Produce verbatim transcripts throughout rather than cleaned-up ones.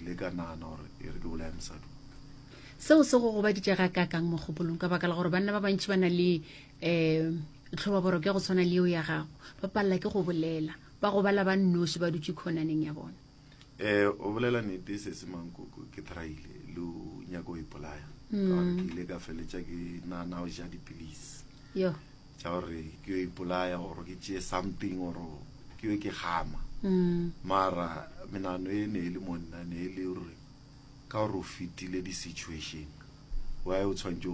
ile ka nana gore e re ke bolaya mosadi seo se go go ba ditjega ka kang mo gopolong ka baka la gore banna ba bantši ba na le um tlhoba boroko ya go tshwana le eo ya gago ba palela ke go bolela ba go bala ba nnoši ba dutse khonaneng ya bona um o bolela nnete se se mankoko ke traile le o nyaka o ipolaya ka gore ke ile ka feletša ke nana o ja dipilisi yo tša gore ke yo ipolaya gore ke tšee something gore ke yo ke gama mm. mara menano e ne e le monna ne e le gore ka gore o fetile di-situation wa o tshwantse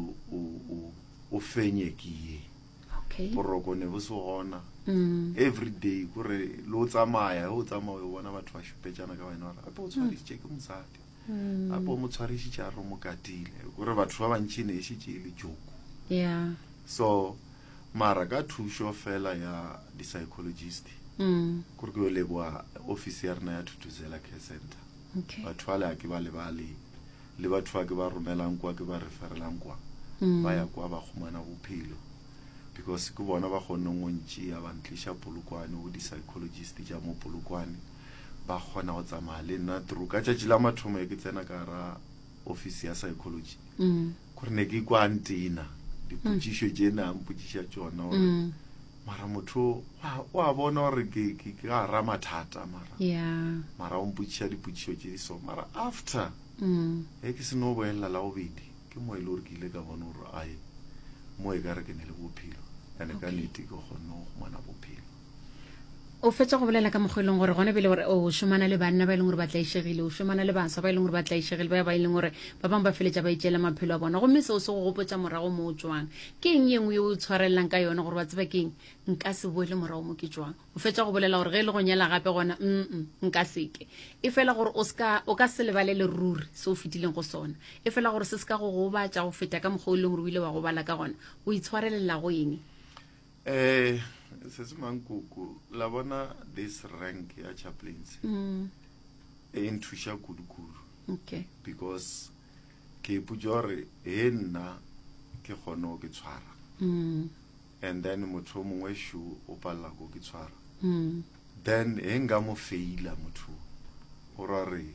o fenye ke ye okay boroko ne bo se gona mm. every day kore le o tsamaya o tsamaya o bona batho ba šupetšana ka wena gore ape o tshwarisitše ke mosadi ape o mo tshwarisitše a re mo katile kore batho ba bantši ne e šitše e le joko yeah so mara ka thušo fela ya di-psychologist mm. kore ke yo leboa office ya rena ya Thuthuzela Care Center okay batho ba le a ke ba lebale le batho ba ke ba romelang kwa ke ba referelang kwa mm. ba ya kwa ba khumana bophelo because ke bona ba gone ngontši ya ba ntliša polokwane go di-psychologist ja mo polokwane ba kgona go tsamaya le nna through ka tšatši la mathomo e ke tsena ka ra office ya psychology mm. kore ne ke kwa ntena dipotšišo tše na mpotšiša tšona gore mm. mara motho o a bona gore ke ga ra mathata mara yeah mara o mpotšiša dipotšišo tše di so mara after mm. e ke se no boelela la bobedi ke mo e le gore ke ile ka bona gore ae mo e ka re ke ne le bophelo ane ka nnete ke kgonne go khumana bophelo o fetša go bolela ka mokgweleng gore gone bele gore o šomana le banna ba e leng gore ba tlaešegile o šomana le baswa ba e leng gore ba tlaešegile ba ba e leng gore ba bangwe ba feletša ba itšela maphelo a bona gomme seo se go gopotša morago mo o tswang ke eng ye nngwe o tshwarelelang ka yona gore ba tseba ke eng nka se boele morago mo ke tswang o fetša go bolela gore ge e le go nyela gape gona mm nka seke e fela gore o ka se lebale le ruri se o fetileng go sona e fela gore se se ka go gobatša go feta ka mokgwa o leng gore o ile wa go bala ka gona o itshwarelela go eng eh se se mankoko la bona this rank ya chaplains mm. e nthuša kudu-kudu okay because ke ipotša gore e nna ke kgone go ke tshwara mm. and then motho o mongwe sho o palela go ke tshwara mm. then e nka mo feila motho gore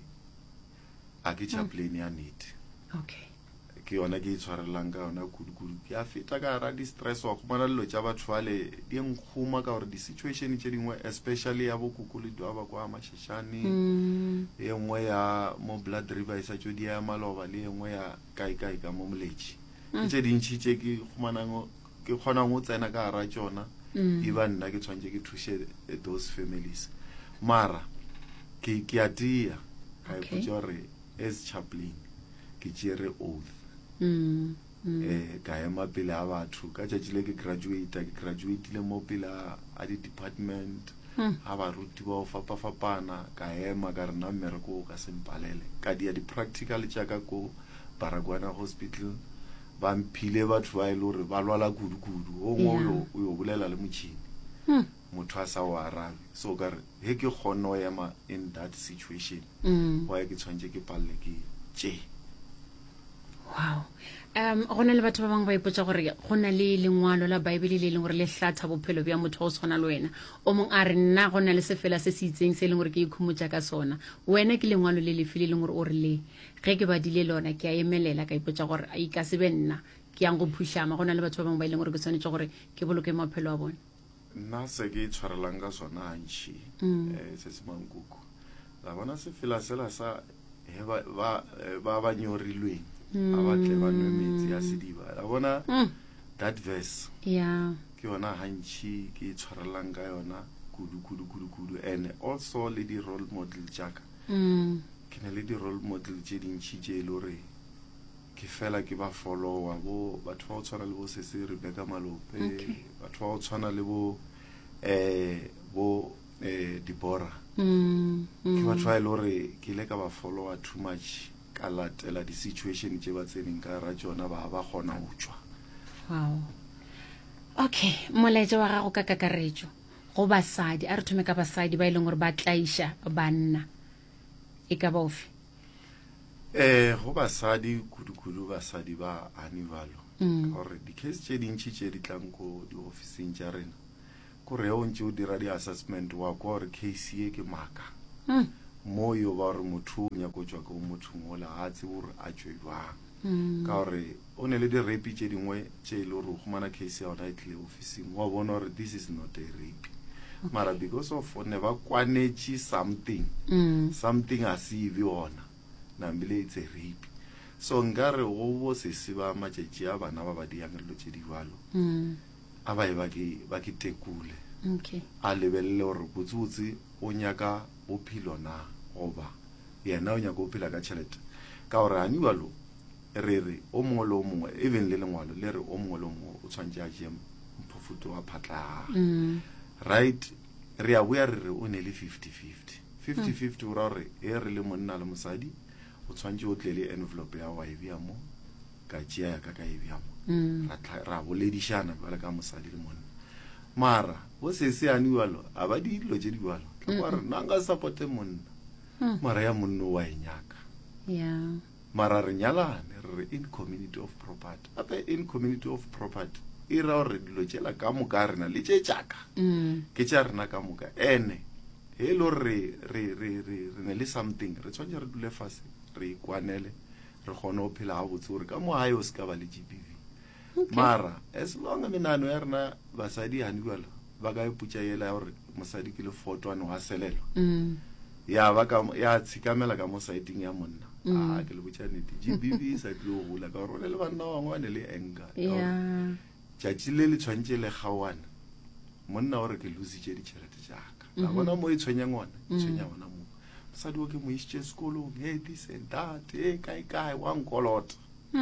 a ke chaplain ya nnete okay ke yona ke itshwarelang ka yona kudu-kudu ke a feta ka ra di-stress wa khumana dilo tša batho bale di nkguma ka gore di-situation tše dingwe especially ya bokukuledi wa ba kwa mašešane mm. e nngwe ya mo blood river e sa tšo di ya maloba le e nngwe ya kae-kae ka mo moletši ke tše dintšhi tše ke ke kgonang go tsena ka gara tšona e ba nna ke tshwantse ke thuše those families mara ke a tia ka ipotša gore as chaplain ke tšere oath mm. mm. eh ka ema pele a batho ka tšatši le ke graduate ke graduateile mo pele a di-department a baruti ba o fapa-fapana ka ema ka re nna mmereko o ka sempalele ka dia di-practical tšaka ko Baragwana hospital ba mphile batho ba e le gore ba lwala kudu-kudu o ngwe o yo bolela le motšhini motho a sa o arabe so ka re he ke kgonne go ema in that situation wa ke tshwantse ke palele ke tše wow um gona le batho ba bangwe ba ipotsa gore go na le lengwalo la baebele le leng gore le hlatha bophelo bja motho o tshwana le wena o mong a re nna go na le sefela se se itseng se leng gore ke ikhumutša ka sona wena ke lengwalo le lefe le leng gore o re le ge ke badile lona ke a emelela ka ipotsa gore a ika se be nna ke yang go phušama go na le batho ba bangwe ba e leng gore ke tshwanetse gore ke boloke maphelo a bone nna se ke itshwarelang ka sona gantši um se se mankoko la bona sefela sela sa ba ba nyorilweng a batle ba nwe metsi a sediba la bona that verse yeah ke yona hantši ke itshwarelang ka yona kudu-kudu-kudu-kudu and also le di-role model jaaka ke ne le di-role model tše dintšhi tše e le gore ke fela ke ba followa bo batho ba go tshwana le bo Sese Rebecca Malope batho ba go tshwana le bo eh bo eh Deborah ke batho ba e le gore ke ile ka ba followa too much ka latela di-situation tše ba tseneng ka ra tšona ba ba kgona go tšwa wow okay molaetša wa gago ka kakaretšo go basadi a re thome ka basadi ba e leng gore ba tlaiša banna e ka ba ofe eh go basadi kudu-kudu basadi ba ane balo ka gore di-case tše dintšhi tše di tlang ko di-officing tša rena kore o ntše o dira di-assessment wa kwa gore case ye ke maka mo yo ba re motho o nyako tswa go motho mo la a tse bore a tswe jwang ka gore o ne le di rape tse dingwe tse le re go mana case ya ona e tle officing wa bona gore this is not a rape okay. Mara because of never kwanetši something mm. something a se be ona na mbile it's a rape so ngare go bo se se ba matšetši a bana ba ba diangelelo tše di balo mm. a ba e ba ke ba ke tekule okay. A lebelele gore botsotsi o nyaka bophelo na goba yena o nyaka o phela ka tšhelete ka gore ani balo re re o mongwe le o mongwe even le lengwalo le re o mongwe le o mongwe o tshwantse a tšee mphofuto wa phatlaga mm. right re a boya re re o ne le fifty fifty fifty fifty o ra gore e re le monna le mosadi o tshwantse o tle le envelope ya wa e bea mo ka tšea ya ka ka e bea mo ra boledišana bjale ka mosadi le monna mara bo se se ani balo a ba di dilo tše di balo ka gore nna nka supporte monna mara ya monna wa e nyaka yeah. Mara re nyalane re in community of property ape in community of property e ra gore dilo tšela ka moka rena le tše tšaka ke tša rena ka moka ene he lo re re re re ne le something re tshwantse re dule fase re ikwanele re kgone go phela gabotse gore ka mo hae o se ka ba le G B V okay. Mara as long as menano ya rena basadi hani bjalo ba ka iputša yela ya gore mosadi ke le fotwane wa selelo mm. ya ba ka ya tshikamela ka mo saeteng ya monna mm. a ke le botša nnete G B V sa tle go gola ka gore le banna ba bangwe ne le enga yeah. Tšatši le le tshwantše le kgawana monna gore ke lositše ditšhelete tšaka a bona mo e tshwenya ngwana e tshwenya ngwana mo mosadi o ke mo isitše sekolong e this and that e kae kae wa nkolota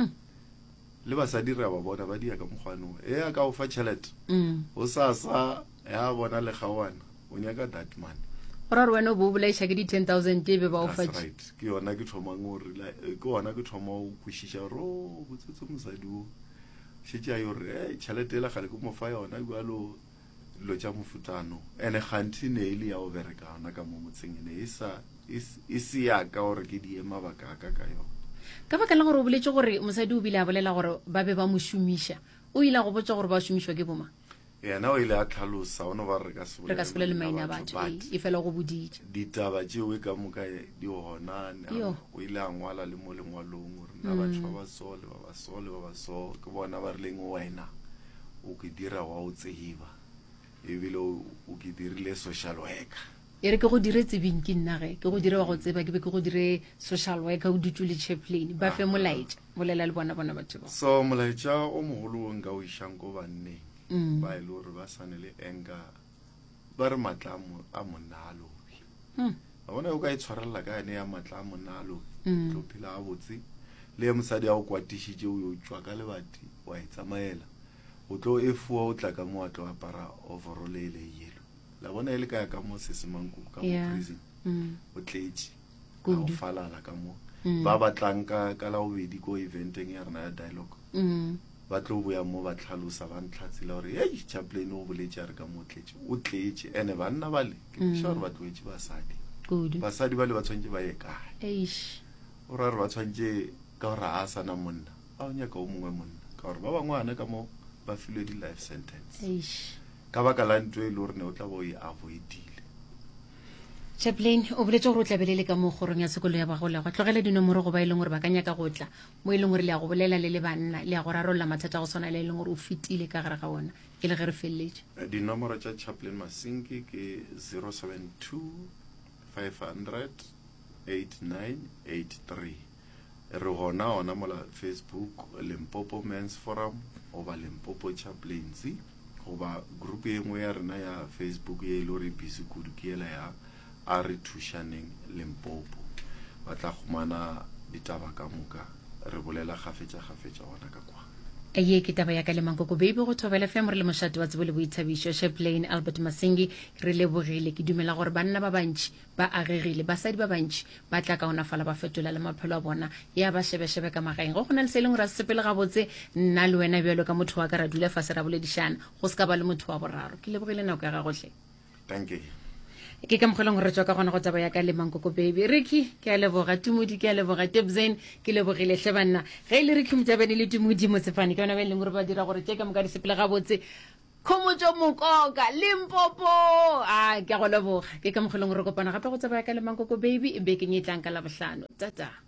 le basadi re ba bona ba dia ka mokgwanong e a ka o fa tšhelete o sa sa ya bona le kgawana o nyaka that man ora re wena o bo bolaiša ke di ten thousand e be ba o fa right ke yona ke thomang gore ke yona ke thoma o kwešiša ro botsetse mosadi o šetše a yore e tšhelete e le gale ke mo fa yona bjalo dilo tša mofutano ene kganthi ne e le ya o bereka yona ka mo motseng ene e se yaka gore ke die mabaka aka ka yona ka baka la gore o boletse gore mosadi o bile a bolela gore ba be ba mo šomiša o ile go botsa gore ba šomišwa ke boma yena o ile a tlhalosa ono ba re ka se bolele maina a batho e fela go boditše ditaba tšeo ka moka di gonane o ile a ngwala le mo lengwalong gore nna batho ba basole ba basole ba baso ke bona ba rileng wena o ke dira wa o tseba ebile o ke dirile social worker e re ke go dire tsebing ke nna ge ke go dire wa go tseba ke be ke go dire social worker o ditšwe le chaplain ba fe molaetša bolela le bona bona batho ba so molaetša o mogolo o nka o išang ko banneng ba e le gore ba sane le enga ba re matla a monna a lobi ba bona o ka e tshwarelela ka ene ya matla a monna a lobi tlo phela a botse le ya mosadi a go kwatišitše o yo tšwa ka lebati wa e tsamaela o tlo e fua o tla ka mo a tlo apara overall e le yelo la bona e le ka ya ka mo sesemanko ka mo prison o tletše a o falala ka mo ba batlang ka la bobedi ko eventeng ya rena ya dialogue ba tlo boya mo ba tlhalosa ba ntlhatsela gore hey chaplain o boletse a re ka mo tletse o tletse ene banna bale ke sure ba tlwetse basadi basadi bale ba tshwantse ba ye kae eish o ra re ba tshwantse ka gore a sana monna a o nyaka o mongwe monna ka gore ba bangwe ane ka mo ba filwe di life sentence eish ka baka la ntwe e le gore ne o tla bo e avoidile chaplain o boletse gore o tlabelele ka mo gorong ya sekolo ya bagola go tlogela dinomoro go ba e leng gore ba ka nyaka go tla mo e leng gore le ya go bolela le le banna le ya go rarolla mathata go swana le e leng gore o fetile ka gare ga bona ke le ge re feleletse dinomoro tša chaplain Masinki ke zero seven two five hundred eight nine eight three re gona ona mola Facebook Limpopo Men's Forum oba Limpopo Chaplains goba group e nngwe ya rena ya Facebook ye le gore busy kudu ke ela ya a re thušaneng Limpopo ba tla khumana ditaba ka moka re bolela gafetša gafetša gona ka kwa ye ke taba ya ka le Mankoko baby go thobela fe mo re le mošate wa tsebole boithabišo chaplain Albert Masingi re le bogile ke dumela gore banna ba bantši ba agegile basadi ba bantši ba tla ka ona fala ba fetola le maphelo a bona ya ba shebeshebe ka magaeng go gona le se leng ra sepele ga botse nna le wena bjalo ka motho wa ka ra dula fase ra boledišana go se ka ba le motho wa boraro ke le bogile nako ya ga gohle thank you ke ka mokgolong re tswa ka gona go taba ya ka le Mankoko baby Ricky ke a leboga Tumudi ke a leboga Tebzen ke lebogile hle banna ge le Ricky Mjabane le Tumudi mo tsefane ke bona ba leng gore ba dira gore tše ka moka di sepele ga botse khomotso mokoka Limpopo a ke go leboga ke ka mogelong re kopana gape go tsabaya ka le Mankoko baby e be ke nyetlang ka la bohlano tata.